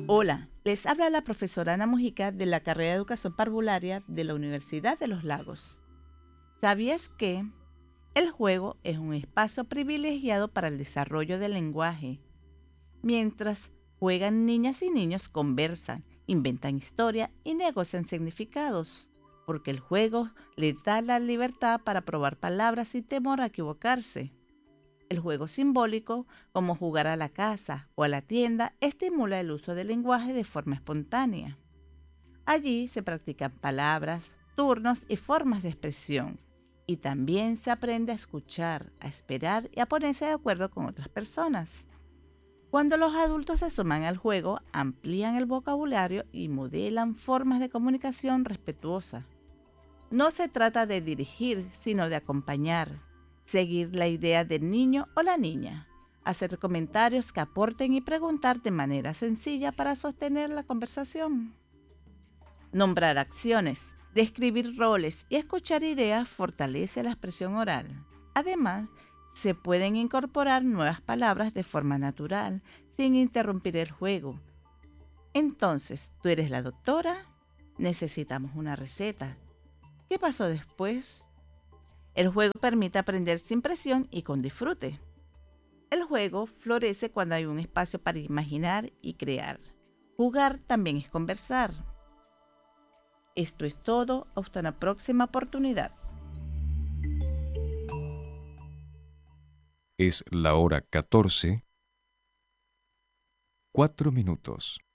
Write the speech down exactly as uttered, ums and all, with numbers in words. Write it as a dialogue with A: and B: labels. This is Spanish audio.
A: Hola, les habla la profesora Ana Mujica de la carrera de Educación Parvularia de la Universidad de los Lagos. ¿Sabías que el juego es un espacio privilegiado para el desarrollo del lenguaje? Mientras juegan, niñas y niños conversan, inventan historia y negocian significados, porque el juego les da la libertad para probar palabras sin temor a equivocarse. El juego simbólico, como jugar a la casa o a la tienda, estimula el uso del lenguaje de forma espontánea. Allí se practican palabras, turnos y formas de expresión. Y también se aprende a escuchar, a esperar y a ponerse de acuerdo con otras personas. Cuando los adultos se suman al juego, amplían el vocabulario y modelan formas de comunicación respetuosa. No se trata de dirigir, sino de acompañar, seguir la idea del niño o la niña, hacer comentarios que aporten y preguntar de manera sencilla para sostener la conversación. Nombrar acciones, describir roles y escuchar ideas fortalece la expresión oral. Además, se pueden incorporar nuevas palabras de forma natural, sin interrumpir el juego. Entonces, ¿tú eres la doctora? Necesitamos una receta. ¿Qué pasó después? El juego permite aprender sin presión y con disfrute. El juego florece cuando hay un espacio para imaginar y crear. Jugar también es conversar. Esto es todo. Hasta una próxima oportunidad.
B: Es la hora catorce, cuatro minutos.